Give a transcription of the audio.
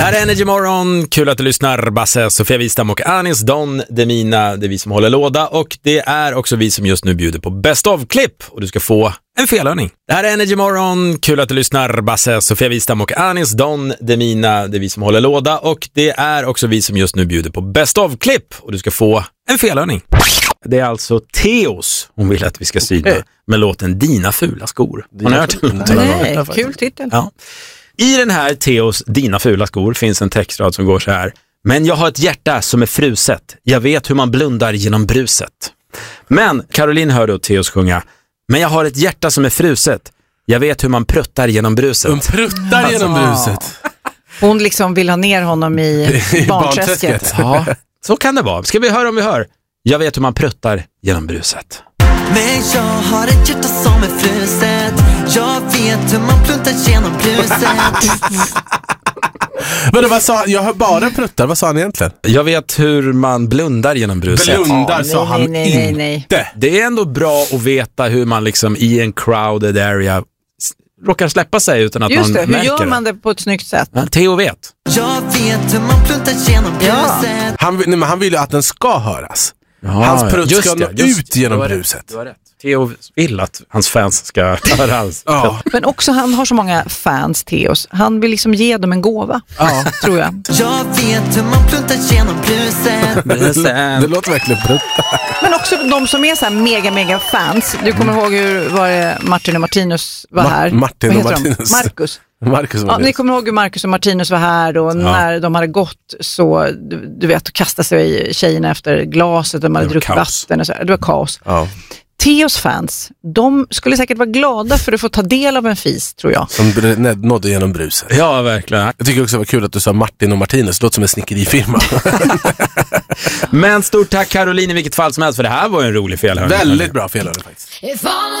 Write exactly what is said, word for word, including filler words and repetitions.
Det här är Energy Morgon, kul att du lyssnar. Basse, Sofia Wistam och Anis Don Demina, det är vi som håller låda. Och det är också vi som just nu bjuder på Best of-klipp. Och du ska få en felhörning. Det här är Energy Morgon, kul att du lyssnar. Basse, Sofia Wistam och Anis Don Demina, det är vi som håller låda. Och det är också vi som just nu bjuder på Best of-klipp. Och du ska få en felhörning. Det är alltså Teos hon vill att vi ska syna okay. med låten Dina fula skor. Har ni hört den? Nej, kul titel. Ja. I den här Teos Dina fula skor finns en textrad som går så här. Men jag har ett hjärta som är fruset. Jag vet hur man blundar genom bruset. Men Caroline hörde och Teos sjunga. Men jag har ett hjärta som är fruset. Jag vet hur man pruttar genom bruset. Hon pruttar genom bruset. Hon liksom vill ha ner honom i barnträsket. Ja, så kan det vara. Ska vi höra om vi hör? Jag vet hur man pruttar genom bruset. Men jag har ett hjärta som är fruset. Jag vet hur man pruttar genom bruset. Men vad sa, jag hör bara pruttar, vad sa han egentligen? Jag vet hur man blundar genom bruset. Blundar oh, sa nej, han nej, nej, nej. inte. Det är ändå bra att veta hur man liksom i en crowded area råkar släppa sig utan att Just någon det, hur märker gör man det på ett snyggt sätt? Ja, Theo vet. Jag vet hur man pruttar genom bruset. Ja. Han, nej, men han vill ju att den ska höras. Ja, hans prutt just ska det, nå just, ut genom du bruset. Du har rätt. Theo vill att hans fans ska höra hans. Ja. Men också han har så många fans, Theos. Han vill liksom ge dem en gåva, ja. tror jag. Jag vet hur man pruttar genom bruset. Det låter verkligen prutta. Men också de som är så här mega, mega fans. Du kommer ihåg hur var det Martin och Martinus var här? Ma- Martin och Martinus. De? Marcus. Marcus ja, ni kommer ihåg hur Marcus och Martinus var här och ja. när de hade gått så, du, du vet, kastade sig tjejerna efter glaset och de hade druckit vatten och så. Det var kaos. Ja. Theos fans, de skulle säkert vara glada för att få ta del av en fis, tror jag. Som nådde genom bruset. Ja, verkligen. Jag tycker också det var kul att du sa Martin och Martinus. Det låter som en snickerifirma. Men stort tack Caroline i vilket fall som helst, för det här var en rolig felhörning. Väldigt bra felhörning faktiskt.